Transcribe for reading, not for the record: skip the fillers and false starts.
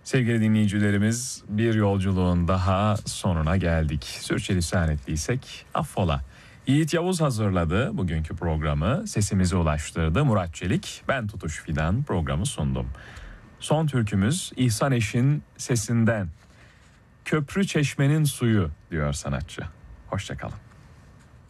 Sevgili dinleyicilerimiz, bir yolculuğun daha sonuna geldik. Sürçülisan ettiysek affola. Yiğit Yavuz hazırladı bugünkü programı. Sesimize ulaştırdı Murat Çelik. Ben Tutuş Fidan programı sundum. Son türkümüz İhsan Eş'in sesinden. Köprü çeşmenin suyu diyor sanatçı. Hoşça kalın.